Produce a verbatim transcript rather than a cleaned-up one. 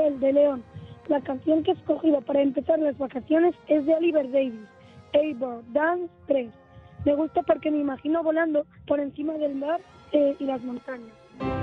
El de León. La canción que he escogido para empezar las vacaciones es de Oliver Davis, Eivor Dance tres. Me gusta porque me imagino volando por encima del mar eh, y las montañas.